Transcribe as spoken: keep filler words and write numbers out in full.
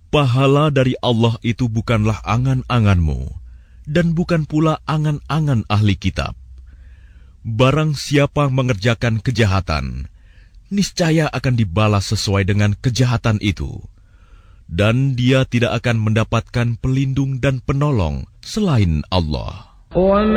Pahala dari Allah itu bukanlah angan-anganmu, dan bukan pula angan-angan ahli kitab. Barang siapa mengerjakan kejahatan, niscaya akan dibalas sesuai dengan kejahatan itu, dan dia tidak akan mendapatkan pelindung dan penolong selain Allah.